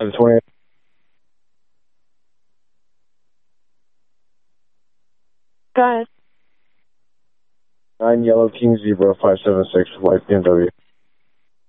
20. Go ahead. 9 Yellow King Zebra 576 White BMW.